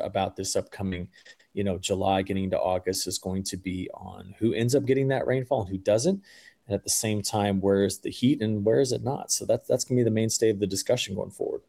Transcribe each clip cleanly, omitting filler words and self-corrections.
about this upcoming, July getting into August is going to be on who ends up getting that rainfall and who doesn't. And at the same time, where is the heat and where is it not? So that's going to be the mainstay of the discussion going forward.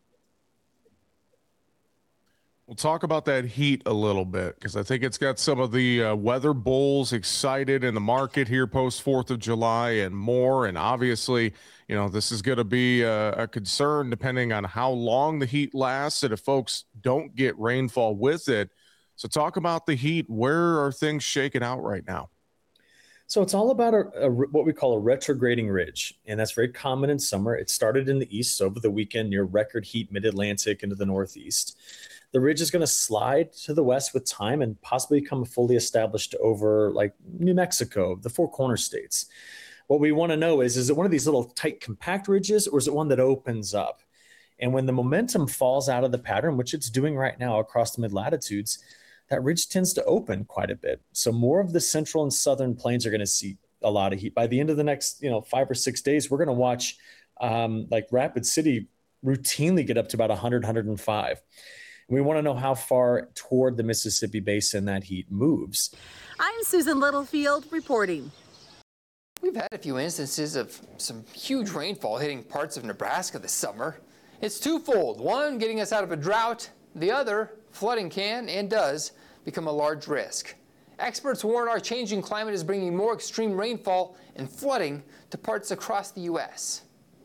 We'll talk about that heat a little bit because I think it's got some of the weather bulls excited in the market here post 4th of July and more. And obviously, this is going to be a concern depending on how long the heat lasts and if folks don't get rainfall with it. So talk about the heat. Where are things shaking out right now? So it's all about what we call a retrograding ridge, and that's very common in summer. It started in the east over the weekend near record heat mid-Atlantic into the northeast. The ridge is going to slide to the west with time and possibly become fully established over like New Mexico, the Four Corner states. What we want to know is it one of these little tight compact ridges or is it one that opens up? And when the momentum falls out of the pattern, which it's doing right now across the mid-latitudes, that ridge tends to open quite a bit. So more of the central and southern plains are going to see a lot of heat. By the end of the next 5 or 6 days, we're going to watch like Rapid City routinely get up to about 100, 105. We want to know how far toward the Mississippi Basin that heat moves. I'm Susan Littlefield reporting. We've had a few instances of some huge rainfall hitting parts of Nebraska this summer. It's twofold. One, getting us out of a drought. The other, flooding can and does become a large risk. Experts warn our changing climate is bringing more extreme rainfall and flooding to parts across the U.S.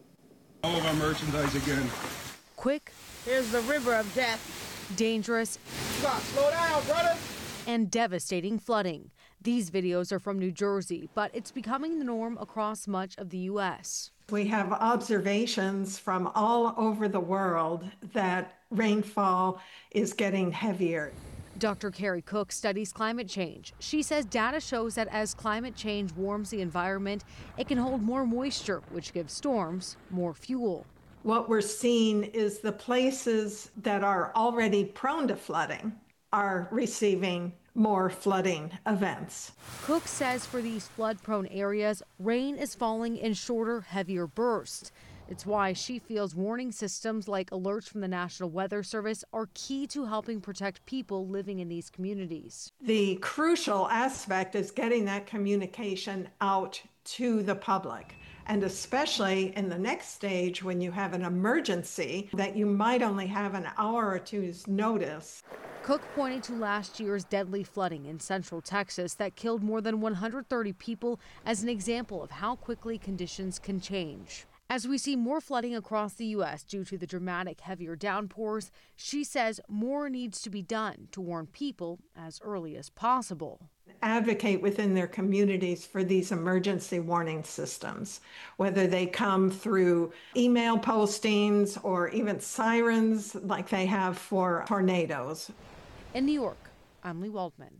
All of our merchandise again. Quick. Here's the river of death. Dangerous. Slow down, brother. And devastating flooding. These videos are from New Jersey, but it's becoming the norm across much of the U.S. We have observations from all over the world that rainfall is getting heavier. Dr. Carrie Cook studies climate change. She says data shows that as climate change warms the environment, it can hold more moisture, which gives storms more fuel. What we're seeing is the places that are already prone to flooding are receiving more flooding events. Cook says for these flood-prone areas, rain is falling in shorter, heavier bursts. It's why she feels warning systems like alerts from the National Weather Service are key to helping protect people living in these communities. The crucial aspect is getting that communication out to the public. And especially in the next stage when you have an emergency that you might only have an hour or two's notice. Cook pointed to last year's deadly flooding in central Texas that killed more than 130 people as an example of how quickly conditions can change. As we see more flooding across the U.S. due to the dramatic heavier downpours, she says more needs to be done to warn people as early as possible. Advocate within their communities for these emergency warning systems, whether they come through email postings or even sirens like they have for tornadoes. In New York, I'm Lee Waldman.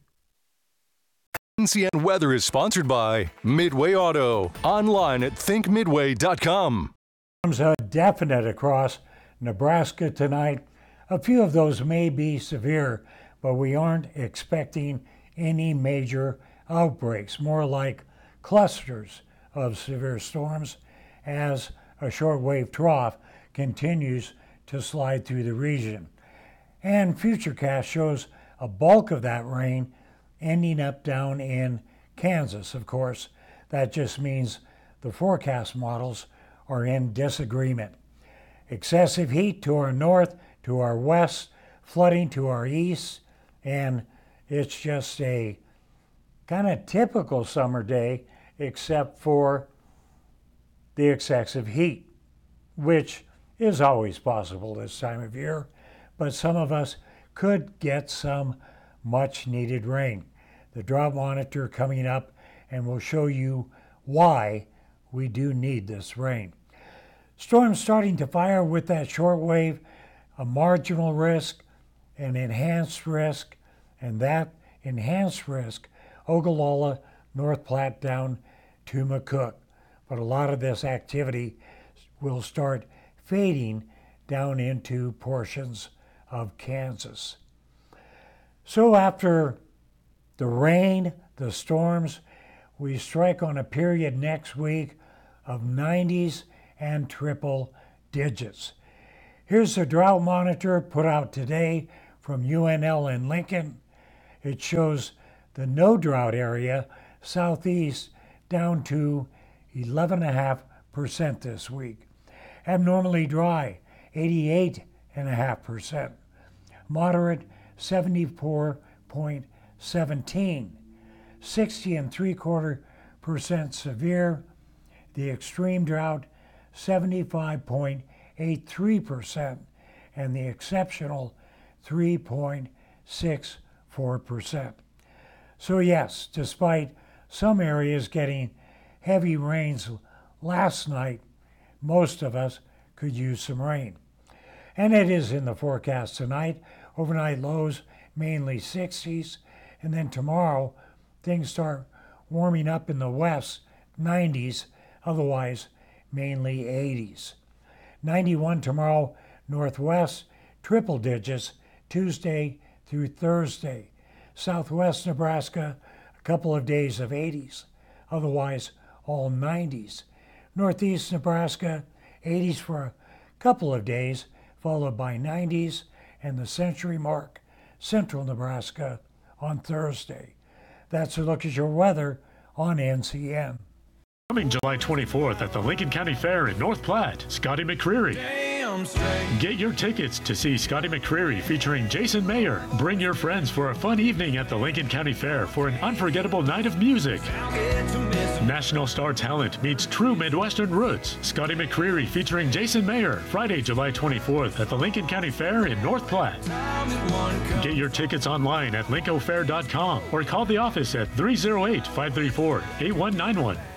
NCN Weather is sponsored by Midway Auto, online at thinkmidway.com. Definite across Nebraska tonight. A few of those may be severe, but we aren't expecting any major outbreaks, more like clusters of severe storms as a shortwave trough continues to slide through the region. And Futurecast shows a bulk of that rain ending up down in Kansas. Of course, that just means the forecast models are in disagreement. Excessive heat to our north, to our west, flooding to our east, and it's just a kind of typical summer day except for the excessive heat, which is always possible this time of year, but some of us could get some much needed rain. The drought monitor coming up, and we'll show you why we do need this rain. Storms starting to fire with that shortwave, a marginal risk, an enhanced risk, and that enhanced risk, Ogallala, North Platte down to McCook. But a lot of this activity will start fading down into portions of Kansas. So after the rain, the storms, we strike on a period next week of 90s and triple digits. Here's the drought monitor put out today from UNL in Lincoln. It shows the no drought area southeast down to 11.5% this week. Abnormally dry, 88.5%. Moderate, 74.17. 60.75% severe. The extreme drought, 75.83%. And the exceptional, 3.64%. So yes, despite some areas getting heavy rains last night, most of us could use some rain. And it is in the forecast tonight. Overnight lows mainly 60s, and then tomorrow things start warming up in the west, 90s, otherwise mainly 80s. 91 tomorrow, northwest, triple digits, Tuesday through Thursday. Southwest Nebraska, a couple of days of 80s, otherwise all 90s. Northeast Nebraska, 80s for a couple of days, followed by 90s, and the century mark, central Nebraska, on Thursday. That's a look at your weather on NCN. Coming July 24th at the Lincoln County Fair in North Platte, Scotty McCreery. Get your tickets to see Scotty McCreery featuring Jason Mayer. Bring your friends for a fun evening at the Lincoln County Fair for an unforgettable night of music. National star talent meets true Midwestern roots. Scotty McCreery featuring Jason Mayer, Friday, July 24th at the Lincoln County Fair in North Platte. Get your tickets online at lincofair.com or call the office at 308-534-8191.